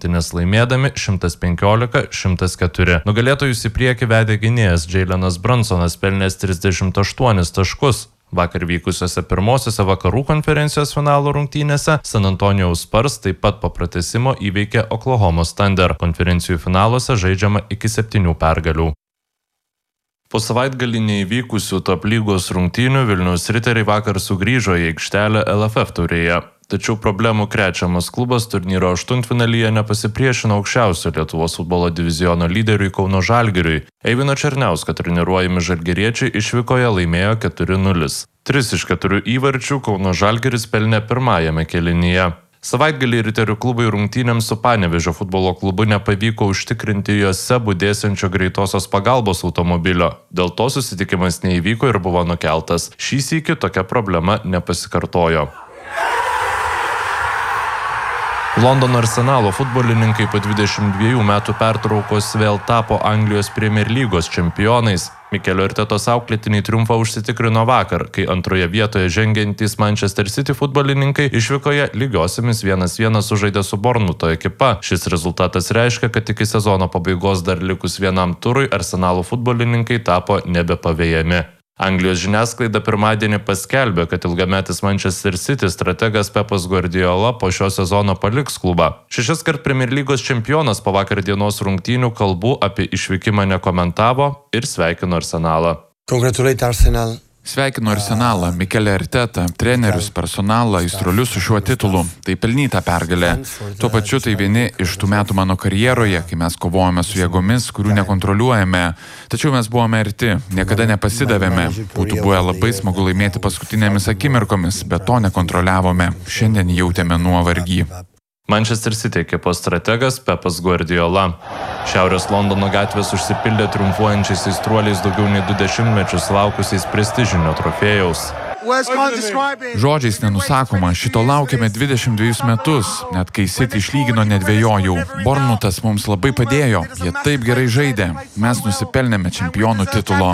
rungtynes laimėdami 115-104. Nugalėtojus į priekį vedė gynėjas Jaylenas Brunsonas pelnęs 38 taškus. Vakar vykusiose pirmosiose vakarų konferencijos finalo rungtynėse San Antonijaus Spurs taip pat po pratęsimo įveikė Oklahomos Thunder. Konferencijų finaluose žaidžiama iki 7 pergalių. Po savaitgalį neįvykusių top lygos rungtynių Vilniaus Riteriai vakar sugrįžo į aikštelę LFF taurėje. Tačiau problemų krečiamas klubas turnyro aštuntfinalyje nepasipriešino aukščiausio Lietuvos futbolo diviziono lyderiui Kauno Žalgiriui. Eivino Černiausko treniruojami žalgiriečiai išvykoje laimėjo 4-0. 3 iš 4 įvarčių Kauno Žalgiris pelnė pirmajame kėlinyje. Savaitgalį Riterių klubai rungtynėms su Panevėžio futbolo klubu nepavyko užtikrinti jose budėsiančio greitosios pagalbos automobilio. Dėl to susitikimas neįvyko ir buvo nukeltas. Šį sykį tokia problema nepasikartojo. Londono Arsenalo futbolininkai po 22 metų pertraukos vėl tapo Anglijos Premier lygos čempionais. Mikelio Artetos auklėtiniai triumfą užsitikrino vakar, kai antroje vietoje žengiantys Manchester City futbolininkai išvykoje lygiosiamis 1-1 sužaidė su Bournemuto ekipa. Šis rezultatas reiškia, kad iki sezono pabaigos dar likus vienam turui Arsenalo futbolininkai tapo nebepavejami. Anglijos žiniasklaida pirmadienį paskelbė, kad ilgametis Manchester City strategas Pepas Guardiola po šio sezono paliks klubą. 6-kart Premier lygos čempionas po vakar dienos rungtynių kalbų apie išvykimą nekomentavo ir sveikino Arsenalą. Congratulate Arsenal. Sveikinu Arsenalą, Mikelį Artetą, trenerius, personalą, aistruolius su šiuo titulu. Tai pelnyta pergalė. Tuo pačiu tai vieni iš tų metų mano karjeroje, kai mes kovojame su jėgomis, kurių nekontroliuojame. Tačiau mes buvome arti, niekada nepasidavėme. Būtų buvę labai smagu laimėti paskutinėmis akimirkomis, bet to nekontroliavome. Šiandien jautėme nuovargį. Manchester City ekipos strategas Pepas Guardiola. Šiaurės Londono gatvės užsipildė triumfuojančiais aistruoliais daugiau nei 20 mečius laukusiais prestižinio trofėjaus. Žodžiais nenusakoma, šito laukėme 22 metus, net kai City išlygino nedvejojau. Bournemutas mums labai padėjo, jie taip gerai žaidė. Mes nusipelnėme čempionų titulo.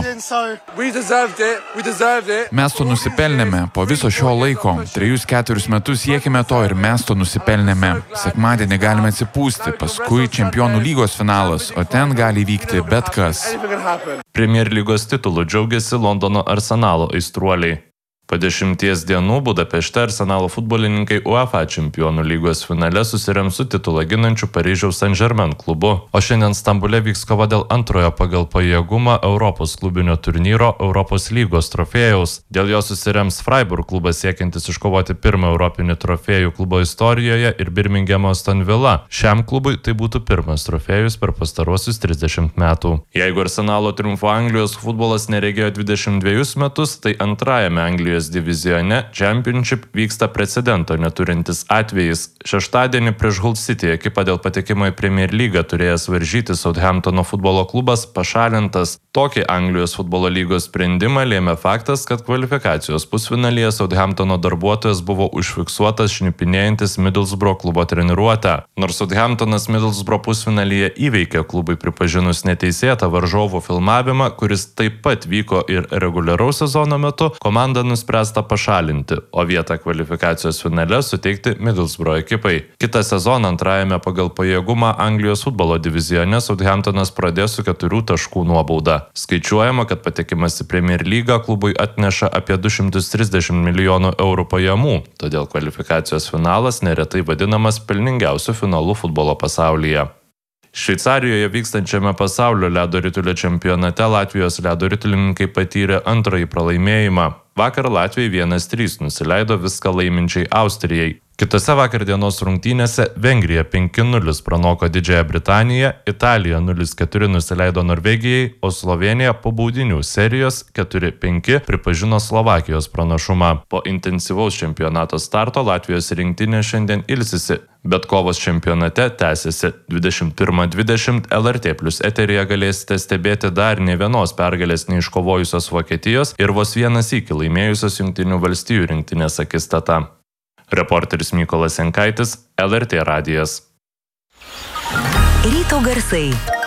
Mes to nusipelnėme po viso šio laiko. 3-4 metus siekime to ir mes to nusipelnėme. Sekmadienį galime atsipūsti, paskui čempionų lygos finalas, o ten gali vykti bet kas. Premier lygos titulu džiaugiasi Londono Arsenalo aistruoliai. Po 10 dienų Budapešte Arsenalo futbolininkai UEFA čempionų lygos finale susirems su titulą ginančiu Paryžiaus Saint-Germain klubu, o šiandien Stambule vyks kova dėl antrojo pagal pajėgumą Europos klubinio turnyro Europos lygos trofėjaus. Dėl jo susirems Freiburg klubas siekiantis iškovoti pirmą europinį trofėjų klubo istorijoje ir Birmingemo Aston Villa. Šiam klubui tai būtų pirmas trofėjus per pastaruosius 30 metų. Jeigu Arsenalo triumfo Anglijos futbolas neregėjo 22 metus, tai antrajame Anglijos divizione Championship vyksta precedento neturintis atvejis. Šeštadienį prieš Hull City ekipą dėl patekimo į Premier lygą turėjęs varžyti Southamptono futbolo klubas pašalintas. Tokį Anglijos futbolo lygos sprendimą lėmė faktas, kad kvalifikacijos pusfinalyje Southamptono darbuotojas buvo užfiksuotas šnipinėjantis Middlesbrough klubo treniruotę. Nors Southamptonas Middlesbrough pusfinalyje įveikė klubui pripažinus neteisėtą varžovų filmavimą, kuris taip pat vyko ir reguliaraus sezono metu, komanda nuspręsta pašalinti, o vietą kvalifikacijos finale suteikti Middlesbrough ekipai. Kitą sezoną antrajame pagal pajėgumą Anglijos futbolo divizione Southamptonas pradės su 4 taškų nuobauda. Skaičiuojama, kad patekimas į Premier lygą klubui atneša apie 230 milijonų eurų pajamų, todėl kvalifikacijos finalas neretai vadinamas pelningiausiu finalu futbolo pasaulyje. Šveicarijoje vykstančiame pasaulio ledo ritulio čempionate Latvijos ledo ritulininkai patyrė antrąjį pralaimėjimą. Vakar Latvijai 1-3 nusileido viską laiminčiai Austrijai. Kitose vakar dienos rungtynėse Vengrija 5-0 pranoko Didžiąją Britaniją, Italija 0-4 nusileido Norvegijai, o Slovėnija po baudinių serijos 4-5 pripažino Slovakijos pranašumą. Po intensyvaus čempionato starto Latvijos rinktinė šiandien ilsisi, bet kovos čempionate tęsiasi. 21:20 LRT Plus eteryje galėsite stebėti dar ne vienos pergalės neiškovojusios Vokietijos ir vos vieną sykį laimėjusios Jungtinių valstijų rinktinės akistatą. Reporteris Mykolas Jankaitis, LRT radijas. Ryto garsai.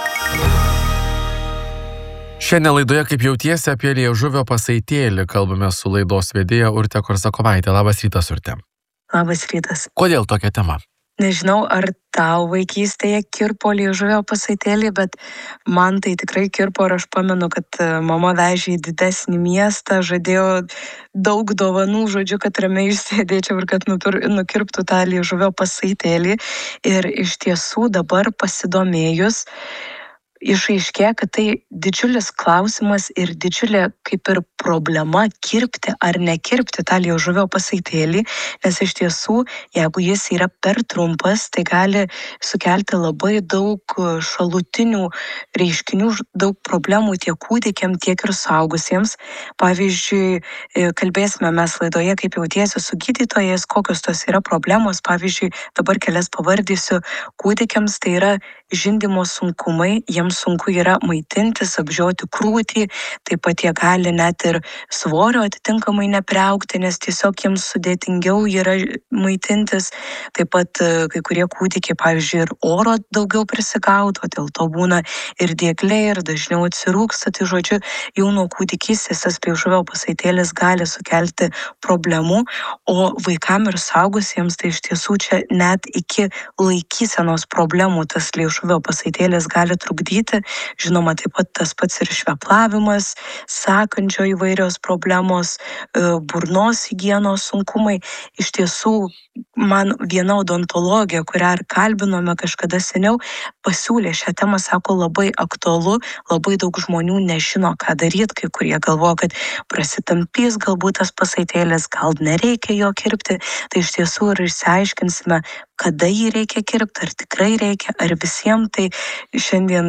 Šiandien laidoje Kaip jautiesi apie liežuvio pasaitėlį kalbame su laidos vedėja Urte Korsakovaitė. Labas rytas, Urte. Labas rytas. Kodėl tokia tema? Nežinau, ar tau vaikystėje kirpo liežuvio pasaitėlį, bet man tai tikrai kirpo ir aš pamenu, kad mama vežė į didesnį miestą, žadėjo daug dovanų, žodžiu, kad ramiai išsėdėčiau ir kad nukirptų tą liežuvio pasaitėlį. Ir iš tiesų dabar pasidomėjus, išaiškėjo, kad tai didžiulis klausimas ir didžiulė kaip ir problema kirpti ar nekirpti tą liežuvio pasaitėlį, nes iš tiesų, jeigu jis yra per trumpas, tai gali sukelti labai daug šalutinių reiškinių, daug problemų tiek kūdikiam, tiek ir suaugusiems. Pavyzdžiui, kalbėsime mes laidoje, kaip jautiesi su gydytojais, kokios tos yra problemos. Pavyzdžiui, dabar kelias pavardysiu. Kūdikiams tai yra žindymo sunkumai, jiems sunku yra maitintis, apžioti krūtį, taip pat jie gali net ir svorio atitinkamai nepriaugti, nes tiesiog jiems sudėtingiau yra maitintis. Taip pat kai kurie kūdikiai, pavyzdžiui, ir oro daugiau prisigaudo, dėl to būna ir dieglė, ir dažniau atsirūksta. Tai žodžiu, jau nuo kūdikystės tas liežuvio pasaitėlis gali sukelti problemų, o vaikam ir suaugusiems tai iš tiesų čia net iki laikysenos problemų tas liežuvio pasaitėlis gali trukdyti. Žinoma, taip pat tas pats ir šveplavimas, sąkandžio įvairios problemos, burnos higienos sunkumai. Iš tiesų, man viena odontologė, kurią ir kalbinome kažkada seniau, pasiūlė šią temą, sako, labai aktualu, labai daug žmonių nežino, ką daryti, kai kurie galvoja, kad prasitampys galbūt tas pasaitėlis, gal nereikia jo kirpti. Tai iš tiesų ir išsiaiškinsime, kada jį reikia kirpti, ar tikrai reikia, ar visiems. Tai šiandien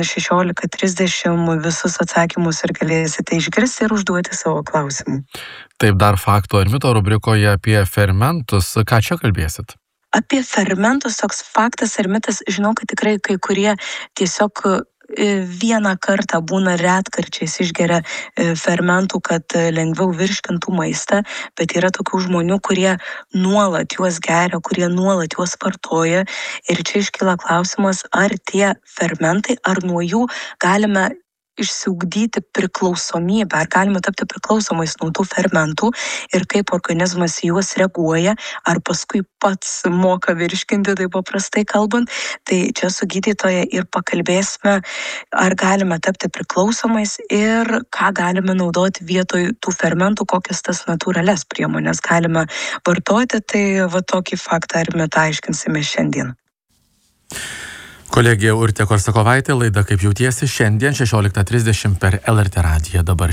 16:30 visus atsakymus ir galėsite išgirsti ir užduoti savo klausimų. Taip, dar fakto ir mito rubrikoje apie fermentus. Ką čia kalbėsit? Apie fermentus toks faktas ir mitas, žinau, kad tikrai kai kurie tiesiog vieną kartą būna retkarčiais išgeria fermentų, kad lengviau virškintų maistą, bet yra tokių žmonių, kurie nuolat juos geria, kurie nuolat juos vartoja. Ir čia iškyla klausimas, ar tie fermentai, ar nuo jų galime išsiugdyti priklausomybę, ar galime tapti priklausomais nuo tų fermentų ir kaip organizmas į juos reaguoja, ar paskui pats moka virškinti, tai paprastai kalbant. Tai čia su gydytoja ir pakalbėsime, ar galime tapti priklausomais ir ką galime naudoti vietoj tų fermentų, kokias tas natūralias priemonės galime vartoti. Tai va tokį faktą ir metą aiškinsime šiandien. Kolegė Urtė Korsakovaitė, laida Kaip jautiesi šiandien 16:30 per LRT radiją, dabar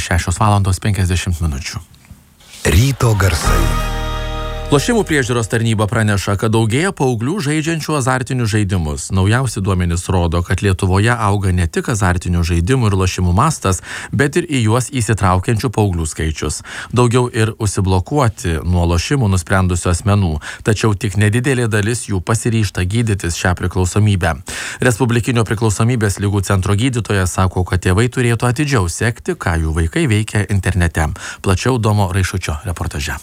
6:50 min. Ryto garsai. Lošimų priežiūros tarnyba praneša, kad daugėja paauglių žaidžiančių azartinius žaidimus. Naujausi duomenys rodo, kad Lietuvoje auga ne tik azartinių žaidimų ir lošimų mastas, bet ir į juos įsitraukiančių paauglių skaičius. Daugiau ir užsiblokuoti nuo lošimų nusprendusių asmenų, tačiau tik nedidelė dalis jų pasiryžta gydytis šią priklausomybę. Respublikinio priklausomybės ligų centro gydytojas sako, kad tėvai turėtų atidžiau sekti, ką jų vaikai veikia internete. Plačiau Domo Raišučio reportaže.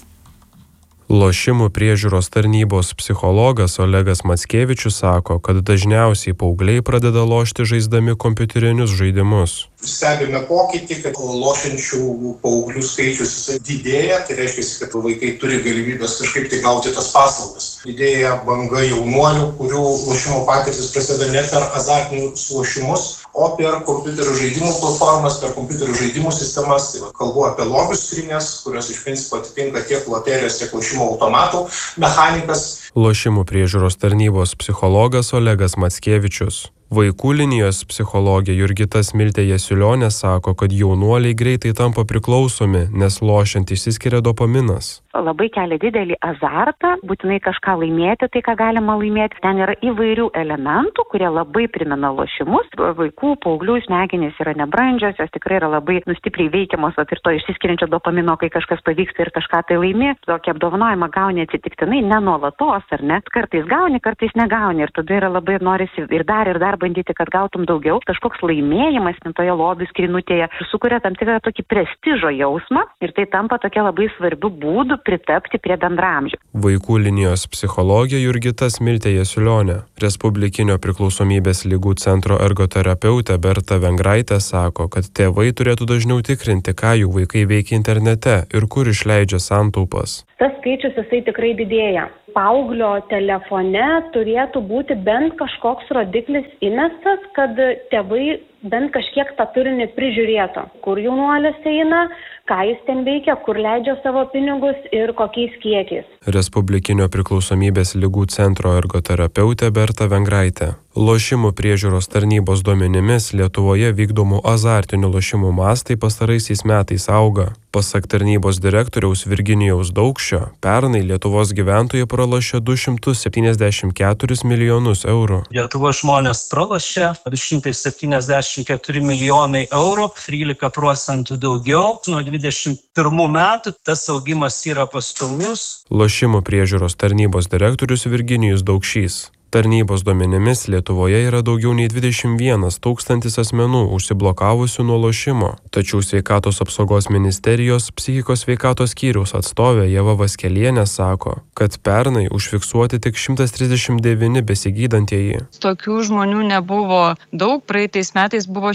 Lošimų priežiūros tarnybos psichologas Olegas Mackevičius sako, kad dažniausiai paaugliai pradeda lošti žaisdami kompiuterinius žaidimus. Stebime pokytį, kad lošiančių paauglių skaičius didėja, tai reiškia, kad vaikai turi galimybės kažkaip tai gauti tas paslaugas. Didėja banga jaunuolių, kurių lošimo patirtis prasideda ne per azartinius lošimus, o per kompiuterių žaidimų platformas, per kompiuterių žaidimų sistemas. Tai kalbu apie lobių skrynes, kurios iš principo atitinka tiek loterijos, tiek lošimo automatų mechanikas. Lošimų priežiūros tarnybos psichologas Olegas Mackevičius. Vaikų linijos psichologė Jurgita Smiltė Jasiulionė sako, kad jaunuoliai greitai tampa priklausomi, nes lošiant išsiskiria dopaminas. Labai kelia didelį azartą, būtinai kažką laimėti, tai ką galima laimėti. Ten yra įvairių elementų, kurie labai primena lošimus. Vaikų, paauglių smegenys yra nebrandžios, jos tikrai yra labai stipriai veikiamos ir to išsiskiriančio dopamino, kai kažkas pavyksta ir kažką tai laimė. Tokį apdovanojimą gauni atsitiktinai, ne nuolatos, ar ne? Kartais gauni, kartais negauni ir tada yra labai norisi ir dar bandyti, kad gautum daugiau. Kažkoks laimėjimas toje lobių skrynutėje sukuria tam tikrą tokį prestižo jausmą ir tai tampa tokia labai svarbiu būdu pritapti prie bendramžių. Vaikų linijos psichologė Jurgita Smiltė Jasiulionė. Respublikinio priklausomybės ligų centro ergoterapeutė Berta Vengraitė sako, kad tėvai turėtų dažniau tikrinti, ką jų vaikai veikia internete ir kur išleidžia santaupas. Tas skaičius jisai tikrai didėja. paauglio telefone turėtų būti bent kažkoks rodiklis įmestas, kad tėvai bent kažkiek tą turinį prižiūrėtų, kur jaunuolis eina, ką jis ten veikia, kur leidžia savo pinigus ir kokiais kiekiais. Respublikinio priklausomybės ligų centro ergoterapeutė Berta Vengraitė. Lošimų priežiūros tarnybos duomenimis Lietuvoje vykdomų azartinių lošimų mastai pastaraisiais metais auga. Pasak tarnybos direktoriaus Virginijaus Daukšio, pernai Lietuvos gyventojai pralošė 274 milijonus eurų. Lietuvos žmonės pralošė 274 milijonai eurų, 13% daugiau. Nuo 21 metų tas augimas yra pastovus. Lošimų priežiūros tarnybos direktorius Virginijus Daukšys. Tarnybos duomenimis Lietuvoje yra daugiau nei 21 000 asmenų užsiblokavusių nuo lošimo. Tačiau Sveikatos apsaugos ministerijos psichikos sveikatos skyriaus atstovė Ieva Vaskelienė sako, kad pernai užfiksuoti tik 139 besigydantieji. Tokių žmonių nebuvo daug. Praeitais metais buvo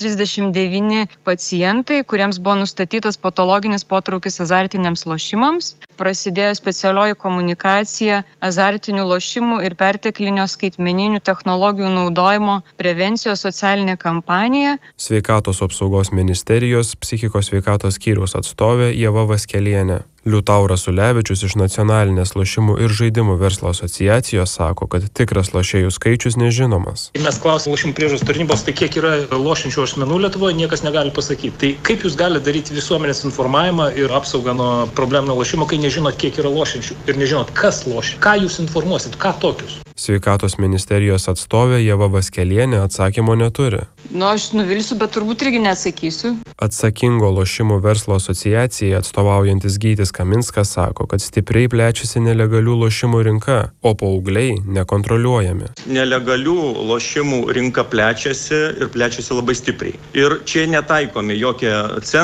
139 pacientai, kuriems buvo nustatytas patologinis potraukis azartiniams lošimams. Prasidėjo specialioji komunikacija azartinių lošimų ir perteklinio skaitmeninių technologijų naudojimo prevencijos socialinė kampanija. Sveikatos apsaugos ministerijos psichikos sveikatos skyriaus atstovė Ieva Vaskelienė. Liutauras Ulevičius iš Nacionalinės lošimų ir žaidimų verslo asociacijos sako, kad tikras lošėjų skaičius nežinomas. Mes klausime lošimų priežiūros tarnybos, tai kiek yra lošiančių asmenų Lietuvoje, niekas negali pasakyti. Tai kaip jūs galite daryti visuomenės informavimą ir apsaugą nuo probleminio lošimo, kai nežinot, kiek yra lošiančių ir nežinot, kas lošia? Ką jūs informuosit, ką tokius? Sveikatos ministerijos atstovė Ieva Vaskelienė atsakymo neturi. Aš nuvilsiu, bet turbūt irgi neatsakysiu. Atsakingo lošimų verslo asociacijai atstovaujantis Gytis Kaminskas sako, kad stipriai plečiasi nelegalių lošimų rinka, o paaugliai nekontroliuojami. Nelegalių lošimų rinka plečiasi ir plečiasi labai stipriai. Ir čia netaikomi jokie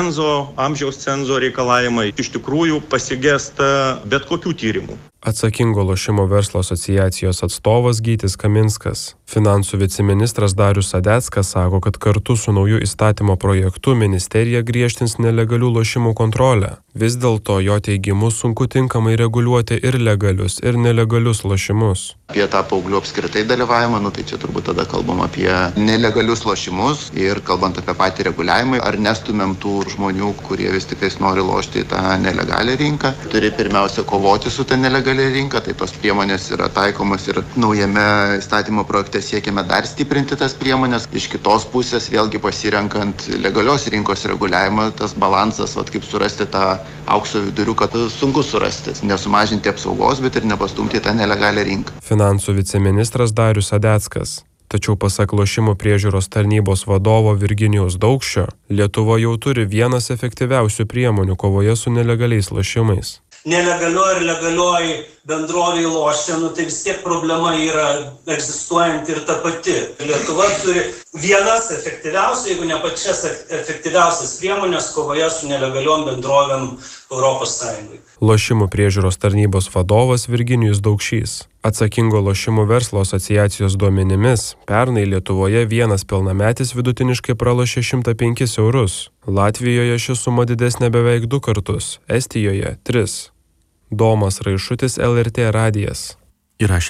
amžiaus cenzo reikalavimai. Iš tikrųjų pasigesta bet kokių tyrimų. Atsakingo lošimo verslo asociacijos atstovas Gytis Kaminskas. Finansų viceministras Darius Sadeckas sako, kad kartu su nauju įstatymo projektu ministerija griežtins nelegalių lošimų kontrolę. Vis dėlto jo teigimu sunku tinkamai reguliuoti ir legalius, ir nelegalius lošimus. Apie tą paauglių apskritai dalyvavimą, tai čia turbūt tada kalbam apie nelegalius lošimus ir kalbant apie patį reguliavimą, ar nestumėm tų žmonių, kurie vis tik nori lošti į tą nelegalią rinką. Turi pirmiausia kovoti su tą nelegalią rinką, tai tos priemonės yra taikomas ir naujame įstatymo projekte siekiame dar stiprinti tas priemonės. Iš kitos pusės vėlgi pasirenkant legalios rinkos reguliavimą, tas balansas, kaip surasti tą aukso viduriuką, sunku surasti, nesumažinti apsaugos, bet ir nepastumti tą nelegalią rinką. Finansų viceministras Darius Sadeckas. Tačiau pasak lošimų priežiūros tarnybos vadovo Virginijaus Daukšio, Lietuva jau turi vienas efektyviausių priemonių kovoje su nelegaliais lošimais. Nelegalioj ir legalioj bendrovėj lošia, tai vis tiek problema yra egzistuojanti ir ta pati. Lietuva turi vienas efektyviausių, jeigu ne pačias efektyviausias priemonės kovoje su nelegaliom bendrovėm Europos Sąjungai. Lošimų priežiūros tarnybos vadovas Virginijus Daukšys. Atsakingo lošimų verslo asociacijos duomenimis, pernai Lietuvoje vienas pilnametis vidutiniškai pralošė 105 eurus. Latvijoje ši suma didesnė beveik 2 kartus, Estijoje 3. Domas Raišutis, LRT radijas. Yra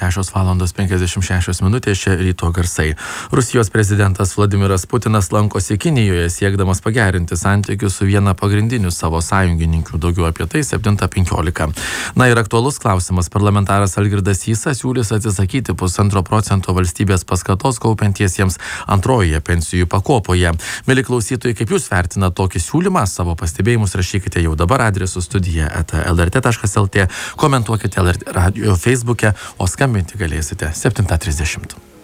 6:56 minutės, čia ryto garsai. Rusijos prezidentas Vladimiras Putinas lankosi Kinijoje, siekdamas pagerinti santykius su viena pagrindinių savo sąjungininkių. Daugiau apie tai 7:15. Ir aktualus klausimas. Parlamentaras Algirdas Sysas siūlys atsisakyti 1,5% valstybės paskatos kaupiantiesiems antrojoje pensijų pakopoje. Mieli klausytojai, kaip jūs vertinate tokį siūlymą? Savo pastebėjimus rašykite jau dabar adresu studija@lrt.lt, komentuokite LRT radio Facebook'e, o skambinti galėsite 7:30.